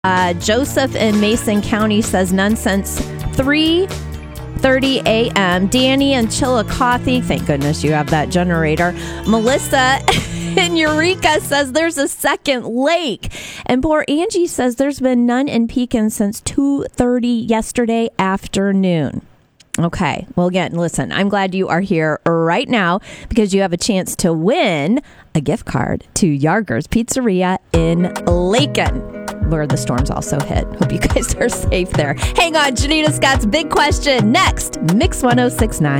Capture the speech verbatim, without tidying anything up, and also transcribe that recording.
Uh, Joseph in Mason County says none since three thirty a.m. Danny in Chillicothe, thank goodness you have that generator. Melissa in Eureka says there's a second lake. And poor Angie says there's been none in Pekin since two thirty yesterday afternoon. Okay. Well, again, listen, I'm glad you are here right now because you have a chance to win a gift card to Yarger's Pizzeria in Lakin, where the storms also hit. Hope you guys are safe there. Hang on, Janita Scott's Big Question next. Mix one oh six point nine.